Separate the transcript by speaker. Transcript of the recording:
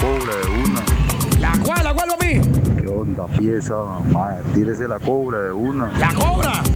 Speaker 1: cobra de una.
Speaker 2: La cual, papi?
Speaker 1: ¿Qué onda, pieza? Mae, tírese la cobra de una.
Speaker 2: La cobra.